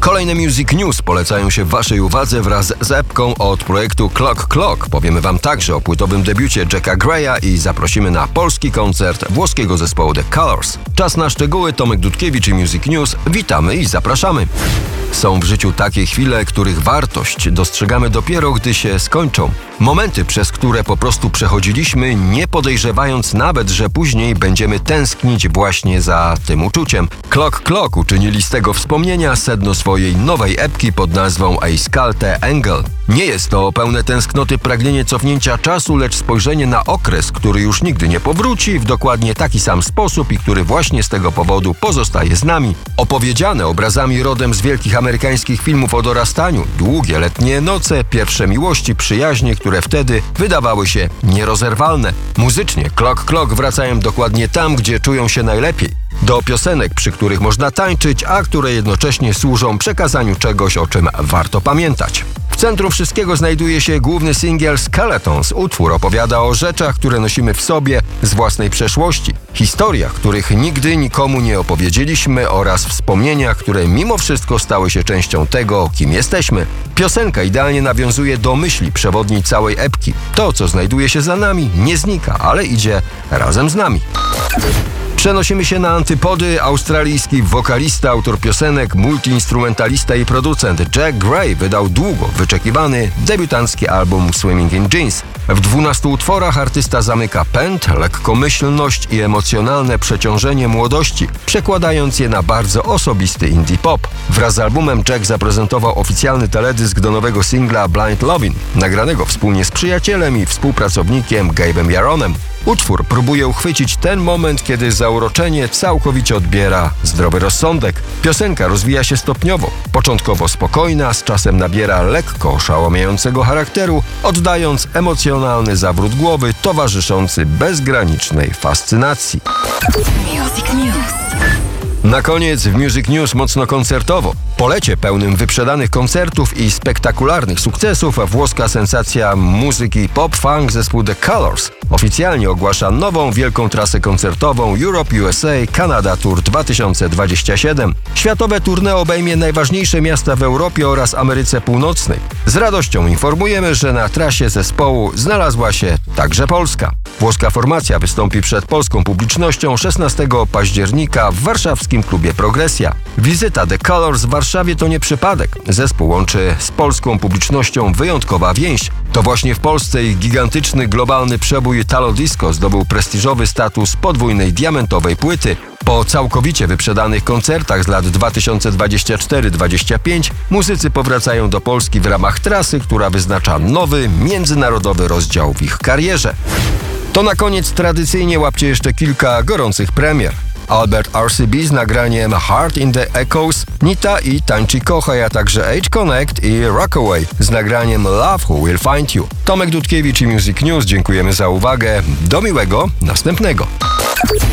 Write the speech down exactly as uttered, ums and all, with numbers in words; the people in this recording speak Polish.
Kolejne Music News polecają się Waszej uwadze wraz z epką od projektu Clock Clock. Powiemy Wam także o płytowym debiucie Jacka Graya i zaprosimy na polski koncert włoskiego zespołu The Colors. Czas na szczegóły. Tomek Dudkiewicz i Music News. Witamy i zapraszamy. Są w życiu takie chwile, których wartość dostrzegamy dopiero, gdy się skończą. Momenty, przez które po prostu przechodziliśmy, nie podejrzewając nawet, że później będziemy tęsknić właśnie za tym uczuciem. Clock Clock uczynili z tego wspomnienia sedno swojej nowej epki pod nazwą Eiskalte Engel. Nie jest to pełne tęsknoty pragnienie cofnięcia czasu, lecz spojrzenie na okres, który już nigdy nie powróci, w dokładnie taki sam sposób i który właśnie z tego powodu pozostaje z nami. Opowiedziane obrazami rodem z wielkich amerykańskich filmów o dorastaniu, długie letnie noce, pierwsze miłości, przyjaźnie, które wtedy wydawały się nierozerwalne. Muzycznie Clock Clock wracają dokładnie tam, gdzie czują się najlepiej. Do piosenek, przy których można tańczyć, a które jednocześnie służą przekazaniu czegoś, o czym warto pamiętać. W centrum wszystkiego znajduje się główny singiel Skeletons. Utwór opowiada o rzeczach, które nosimy w sobie z własnej przeszłości, historiach, których nigdy nikomu nie opowiedzieliśmy oraz wspomnieniach, które mimo wszystko stały się częścią tego, kim jesteśmy. Piosenka idealnie nawiązuje do myśli przewodniej całej epki. To, co znajduje się za nami, nie znika, ale idzie razem z nami. Przenosimy się na antypody. Australijski wokalista, autor piosenek, multiinstrumentalista i producent Jack Gray wydał długo wyczekiwany debiutancki album Swimming in Jeans. W dwunastu utworach artysta zamyka pęd, lekkomyślność i emocjonalne przeciążenie młodości, przekładając je na bardzo osobisty indie pop. Wraz z albumem Jack zaprezentował oficjalny teledysk do nowego singla Blind Lovin', nagranego wspólnie z przyjacielem i współpracownikiem Gabe'em Yaronem. Utwór próbuje uchwycić ten moment, kiedy zauroczenie całkowicie odbiera zdrowy rozsądek. Piosenka rozwija się stopniowo. Początkowo spokojna, z czasem nabiera lekko oszałamiającego charakteru, oddając emocjonalny zawrót głowy towarzyszący bezgranicznej fascynacji. Music News. Na koniec w Music News mocno koncertowo. Po lecie pełnym wyprzedanych koncertów i spektakularnych sukcesów włoska sensacja muzyki pop-funk zespół The Colors oficjalnie ogłasza nową wielką trasę koncertową Europe U S A Canada Tour dwa tysiące dwudziesty siódmy. Światowe tournée obejmie najważniejsze miasta w Europie oraz Ameryce Północnej. Z radością informujemy, że na trasie zespołu znalazła się także Polska. Włoska formacja wystąpi przed polską publicznością szesnastego października w warszawskim klubie Progresja. Wizyta The Colors w Warszawie to nie przypadek. Zespół łączy z polską publicznością wyjątkowa więź. To właśnie w Polsce ich gigantyczny globalny przebój Italo Disco zdobył prestiżowy status podwójnej diamentowej płyty. Po całkowicie wyprzedanych koncertach z lat dwa tysiące dwudziesty czwarty dwudziesty piąty muzycy powracają do Polski w ramach trasy, która wyznacza nowy, międzynarodowy rozdział w ich karierze. To na koniec tradycyjnie łapcie jeszcze kilka gorących premier. Albert R C B z nagraniem Heart in the Echoes, Nita i Tańczy Kochaj, a także Age Connect i Rockaway z nagraniem Love Who Will Find You. Tomek Dudkiewicz i Music News, dziękujemy za uwagę. Do miłego następnego.